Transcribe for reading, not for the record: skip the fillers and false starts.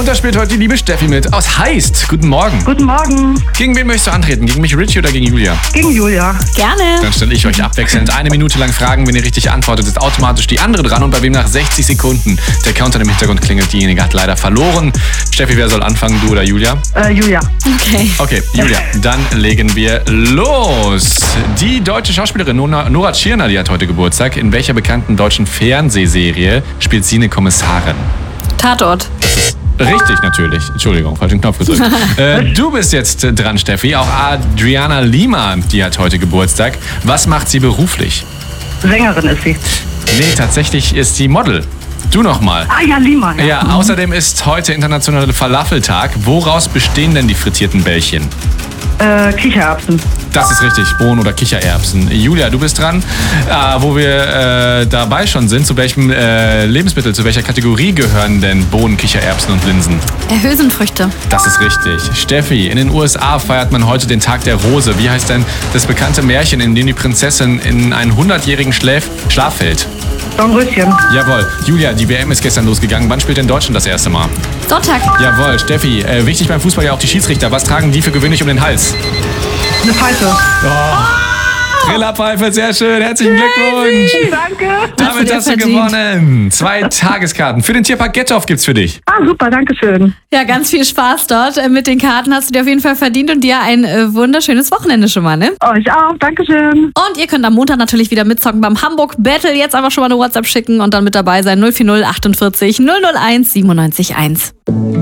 Und da spielt heute die liebe Steffi mit aus Heist. Guten Morgen. Guten Morgen. Gegen wen möchtest du antreten? Gegen mich, Richie, oder gegen Julia? Gegen Julia. Gerne. Dann stelle ich euch abwechselnd 1 Minute lang Fragen. Wenn ihr richtig antwortet, ist automatisch die andere dran. Und bei wem nach 60 Sekunden der Counter im Hintergrund klingelt, diejenige hat leider verloren. Steffi, wer soll anfangen, du oder Julia? Julia. Okay, Julia, dann legen wir los. Die deutsche Schauspielerin Nora Tschirner, die hat heute Geburtstag. In welcher bekannten deutschen Fernsehserie spielt sie eine Kommissarin? Tatort. Richtig, natürlich. Entschuldigung, falschen Knopf gedrückt. Du bist jetzt dran, Steffi. Auch Adriana Lima, die hat heute Geburtstag. Was macht sie beruflich? Sängerin ist sie. Nee, tatsächlich ist sie Model. Du nochmal. Ja, Lima. Ja, außerdem ist heute internationaler Falafeltag. Woraus bestehen denn die frittierten Bällchen? Kichererbsen. Das ist richtig, Bohnen oder Kichererbsen. Julia, du bist dran. Wo wir dabei schon sind, zu welchem Lebensmittel, zu welcher Kategorie gehören denn Bohnen, Kichererbsen und Linsen? Hülsenfrüchte. Das ist richtig. Steffi, in den USA feiert man heute den Tag der Rose. Wie heißt denn das bekannte Märchen, in dem die Prinzessin in einen 100-jährigen Schlaf fällt? Dornröschen. Jawohl. Julia, die WM ist gestern losgegangen. Wann spielt denn Deutschland das erste Mal? Sonntag. Jawohl. Steffi, wichtig beim Fußball ja auch die Schiedsrichter. Was tragen die für gewöhnlich um den Hals? Eine Pfeife. Trillerpfeife, sehr schön. Herzlichen Glückwunsch. Danke. Damit hast du gewonnen. 2 Tageskarten für den Tierpark Gettorf gibt's für dich. Super, danke schön. Ja, ganz viel Spaß dort. Mit den Karten hast du dir auf jeden Fall verdient und dir ein wunderschönes Wochenende schon mal, ne? Euch auch, danke schön. Und ihr könnt am Montag natürlich wieder mitzocken beim Hamburg Battle. Jetzt einfach schon mal eine WhatsApp schicken und dann mit dabei sein. 040 48 001 97 1.